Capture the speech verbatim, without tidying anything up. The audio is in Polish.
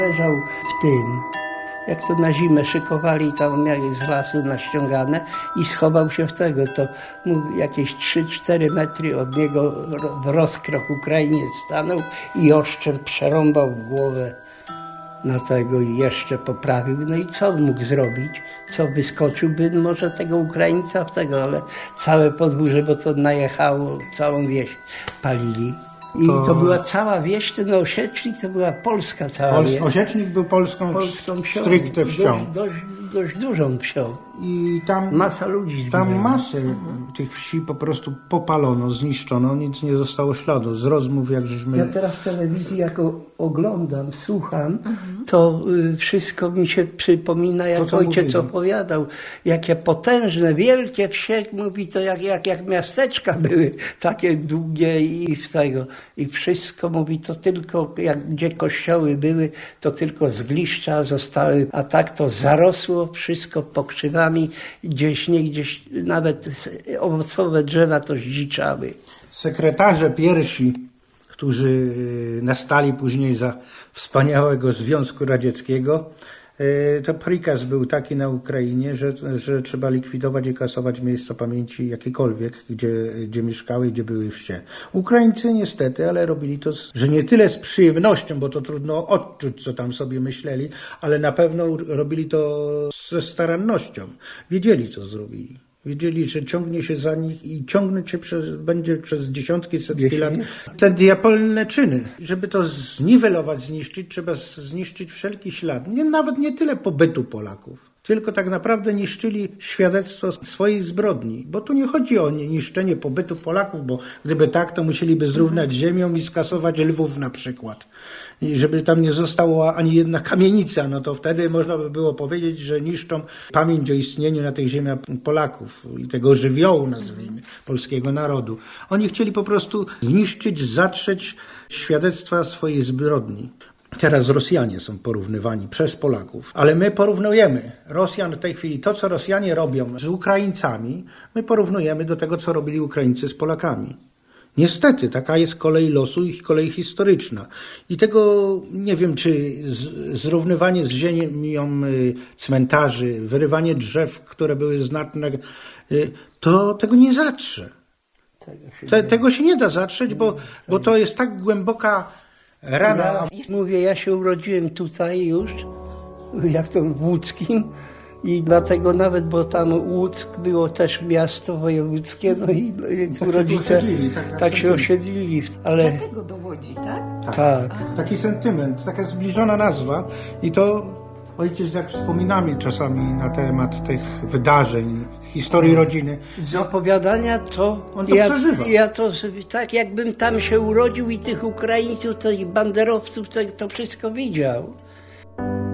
Leżał w tym, jak to na zimę szykowali, tam mieli z lasu naściągane i schował się w tego. To mu jakieś trzy cztery metry od niego w rozkrok Ukrainiec stanął i oszczem przerąbał w głowę na tego i jeszcze poprawił. No i co mógł zrobić? Co, wyskoczyłby może tego Ukraińca w tego, ale całe podwórze, bo to najechało, całą wieś palili. I to, to była cała wieś, ten Osiecznik to była polska cała Pols- wieś. Osiecznik był polską, polską wsią, stricte wsią. Dość, dość, dość dużą wsią. I tam masa ludzi zginęła. Tam masę mhm. tych wsi po prostu popalono, zniszczono, nic nie zostało śladu. Z rozmów, jak żeśmy... Ja teraz w telewizji, jak o, oglądam, słucham, mhm. to y, wszystko mi się przypomina, jak to, ojciec mówili. opowiadał. Jakie potężne, wielkie wsie, mówi to jak, jak, jak miasteczka były, takie długie i w tego. I wszystko, mówi, to tylko, jak gdzie kościoły były, to tylko zgliszcza zostały, a tak to zarosło wszystko pokrzywami, gdzieś nie gdzieś, nawet owocowe drzewa to zdziczały. Sekretarze pierwsi, którzy nastali później za wspaniałego Związku Radzieckiego, to prikaz był taki na Ukrainie, że, że trzeba likwidować i kasować miejsca pamięci jakiekolwiek, gdzie, gdzie mieszkały i gdzie były wsie. Ukraińcy niestety, ale robili to, z, że nie tyle z przyjemnością, bo to trudno odczuć, co tam sobie myśleli, ale na pewno robili to ze starannością. Wiedzieli, co zrobili. Wiedzieli, że ciągnie się za nich i ciągnąć się przez, będzie przez dziesiątki, setki lat te diabolne czyny. Żeby to zniwelować, zniszczyć, trzeba zniszczyć wszelki ślad. Nie, nawet nie tyle pobytu Polaków, tylko tak naprawdę niszczyli świadectwo swojej zbrodni. Bo tu nie chodzi o niszczenie pobytu Polaków, bo gdyby tak, to musieliby zrównać ziemią i skasować Lwów na przykład. I żeby tam nie została ani jedna kamienica, no to wtedy można by było powiedzieć, że niszczą pamięć o istnieniu na tych ziemiach Polaków i tego żywiołu, nazwijmy, polskiego narodu. Oni chcieli po prostu zniszczyć, zatrzeć świadectwa swojej zbrodni. Teraz Rosjanie są porównywani przez Polaków, ale my porównujemy Rosjan w tej chwili, to co Rosjanie robią z Ukraińcami, my porównujemy do tego, co robili Ukraińcy z Polakami. Niestety, taka jest kolej losu i kolej historyczna. I tego, nie wiem, czy z, zrównywanie z ziemią y, cmentarzy, wyrywanie drzew, które były znatne, y, to tego nie zatrze. Tego się, Te, nie... tego się nie da zatrzeć, bo, bo to jest tak głęboka rana. Ja mówię, ja się urodziłem tutaj już, jak to w Łódzkim. I dlatego nawet, bo tam Łuck było też miasto wojewódzkie, no i, no i tak rodzice osiedlili, tak, tak się osiedlili. Ale... Dlatego do Łodzi, tak? Tak. tak. Taki sentyment, taka zbliżona nazwa i to ojciec jak wspominamy czasami na temat tych wydarzeń, historii rodziny. Z opowiadania to, on to ja, przeżywa. Ja to tak jakbym tam się urodził i tych Ukraińców, tych banderowców, to, to wszystko widział.